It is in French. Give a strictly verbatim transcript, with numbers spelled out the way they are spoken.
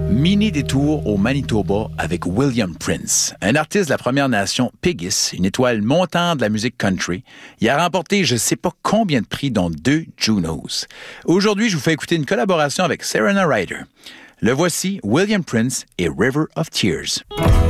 Mini détour au Manitoba avec William Prince, un artiste de la Première Nation Peguis, une étoile montante de la musique country. Il a remporté je ne sais pas combien de prix, dont deux Junos. Aujourd'hui, je vous fais écouter une collaboration avec Serena Ryder. Le voici, William Prince et River of Tears.